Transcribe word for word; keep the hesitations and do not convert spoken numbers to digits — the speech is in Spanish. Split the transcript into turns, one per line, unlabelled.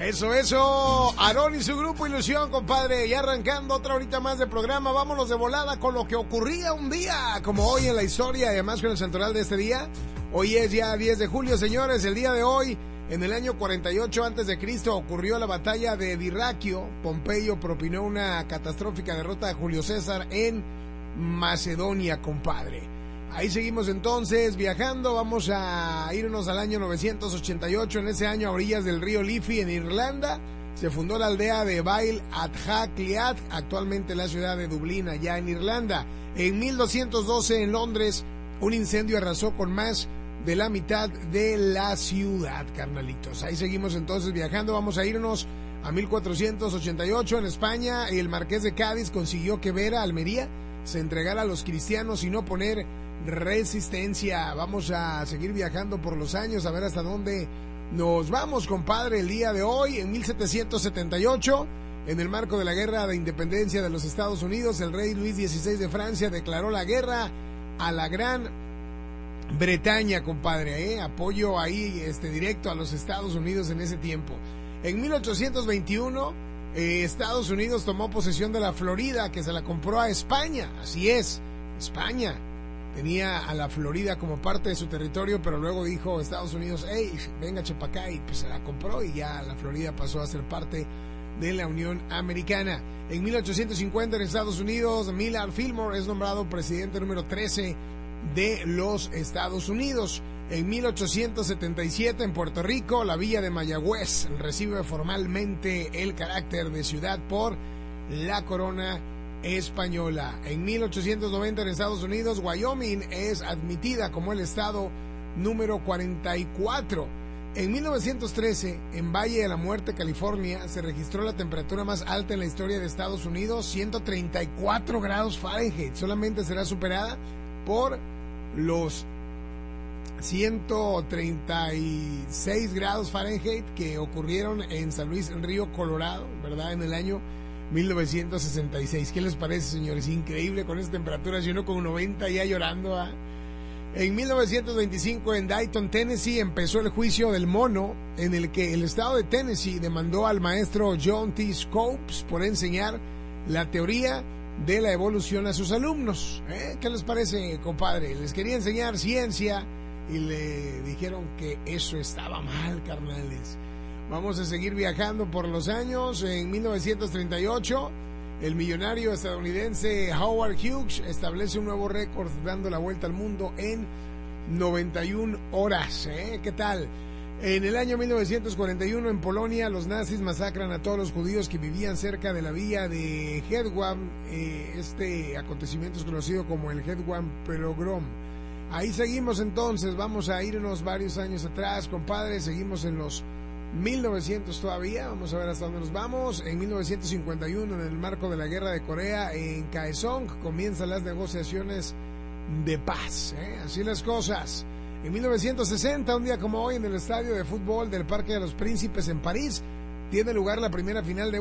Eso, eso, Aarón y su grupo Ilusión, compadre, ya arrancando otra horita más de programa. Vámonos de volada con lo que ocurría un día como hoy en la historia, y además con el santoral de este día. Hoy es ya diez de julio, señores. El día de hoy, en el año cuarenta y ocho antes de Cristo, ocurrió la batalla de Dirraquio. Pompeyo propinó una catastrófica derrota de Julio César en Macedonia, compadre. Ahí seguimos entonces viajando, vamos a irnos al año novecientos ochenta y ocho. En ese año, a orillas del río Liffey, en Irlanda, se fundó la aldea de Bail Adha Cliath, actualmente la ciudad de Dublín, allá en Irlanda. En mil doscientos doce, en Londres, un incendio arrasó con más de la mitad de la ciudad, carnalitos. Ahí seguimos entonces viajando, vamos a irnos a mil cuatrocientos ochenta y ocho. En España, el marqués de Cádiz consiguió que Vera, Almería, se entregara a los cristianos y no poner resistencia. Vamos a seguir viajando por los años, a ver hasta dónde nos vamos, compadre. El día de hoy, en mil setecientos setenta y ocho, en el marco de la Guerra de Independencia de los Estados Unidos, el rey Luis dieciséis de Francia declaró la guerra a la Gran Bretaña, compadre, ¿eh? Apoyo ahí este, directo a los Estados Unidos en ese tiempo. En mil ochocientos veintiuno, eh, Estados Unidos tomó posesión de la Florida, que se la compró a España. Así es, España tenía a la Florida como parte de su territorio, pero luego dijo Estados Unidos, hey, venga chapacá, y pues se la compró y ya la Florida pasó a ser parte de la Unión Americana. En mil ochocientos cincuenta, en Estados Unidos, Millard Fillmore es nombrado presidente número trece de los Estados Unidos. En mil ochocientos setenta y siete, en Puerto Rico, la villa de Mayagüez recibe formalmente el carácter de ciudad por la corona española. En mil ochocientos noventa, en Estados Unidos, Wyoming es admitida como el estado número cuarenta y cuatro. En mil novecientos trece, en Valle de la Muerte, California, se registró la temperatura más alta en la historia de Estados Unidos, ciento treinta y cuatro grados Fahrenheit. Solamente será superada por los ciento treinta y seis grados Fahrenheit que ocurrieron en San Luis Río, Colorado, ¿verdad? En el año mil novecientos sesenta y seis. ¿Qué les parece, señores? Increíble con esta temperatura, si uno con noventa ya llorando, ¿eh? En mil novecientos veinticinco, en Dayton, Tennessee, empezó el juicio del mono, en el que el estado de Tennessee demandó al maestro John T. Scopes por enseñar la teoría de la evolución a sus alumnos. ¿Eh? ¿Qué les parece, compadre? Les quería enseñar ciencia y le dijeron que eso estaba mal, carnales. Vamos a seguir viajando por los años. En mil novecientos treinta y ocho, el millonario estadounidense Howard Hughes establece un nuevo récord dando la vuelta al mundo en noventa y una horas. ¿Eh? ¿Qué tal? En el año mil novecientos cuarenta y uno, en Polonia, los nazis masacran a todos los judíos que vivían cerca de la villa de Hedwam. Eh, este acontecimiento es conocido como el Hedwam Pogrom. Ahí seguimos entonces, vamos a irnos varios años atrás, compadre. Seguimos en los mil novecientos todavía, vamos a ver hasta dónde nos vamos. En mil novecientos cincuenta y uno, en el marco de la guerra de Corea, en Kaesong comienzan las negociaciones de paz. ¿Eh? Así las cosas. En mil novecientos sesenta, un día como hoy, en el estadio de fútbol del Parque de los Príncipes en París, tiene lugar la primera final de